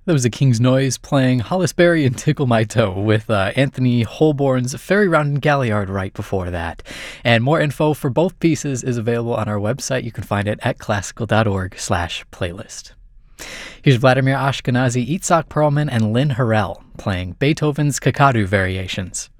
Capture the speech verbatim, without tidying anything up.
That was a King's Noise playing Hollis Berry and Tickle My Toe with uh, Anthony Holborn's Fairy Round and Galliard right before that. And more info for both pieces is available on our website. You can find it at classical.org slash playlist. Here's Vladimir Ashkenazy, Itzhak Perlman, and Lynn Harrell playing Beethoven's Kakadu Variations.